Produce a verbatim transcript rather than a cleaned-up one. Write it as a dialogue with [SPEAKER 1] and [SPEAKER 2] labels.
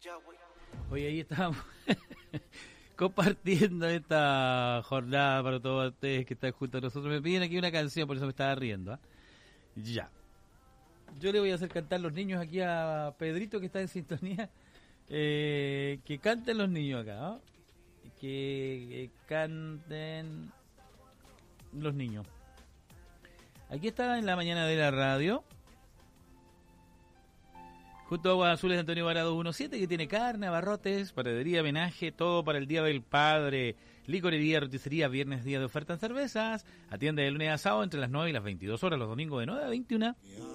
[SPEAKER 1] Hoy ahí estamos compartiendo esta jornada para todos ustedes que están junto a nosotros. Me piden aquí una canción, por eso me estaba riendo. ¿eh? Ya. Yo le voy a hacer cantar los niños aquí a Pedrito, que está en sintonía. Eh, que canten los niños acá, ¿no? Que, que canten los niños. Aquí está en la mañana de la radio, junto a Aguas Azules de Antonio Vara dos diecisiete, que tiene carne, abarrotes, panadería, homenaje, todo para el Día del Padre, licorería, roticería, viernes día de oferta en cervezas, atiende de lunes a sábado entre las nueve y las veintidós horas, los domingos de nueve a veintiuna.